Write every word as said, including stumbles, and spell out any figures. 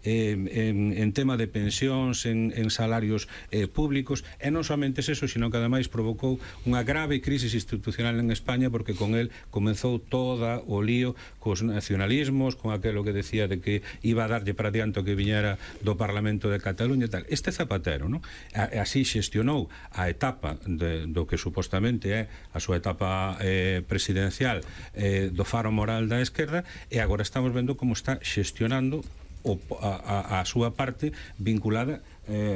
eh, en, en tema de pensións, en, en salarios eh, públicos, e non somente eso, sino que ademais provocou unha grave crisis institucional en España, porque con el comenzou toda o lío cos nacionalismos, con aquelo que decía de que iba a darlle para diante o que viñera do Parlamento de Cataluña e tal. Este Zapatero, non? Así xestionou a etapa de, do que supostamente é a súa etapa eh, presidencial eh, do faro moral da esquerda, e agora estamos vendo como está xestionando o, a, a, a súa parte vinculada eh,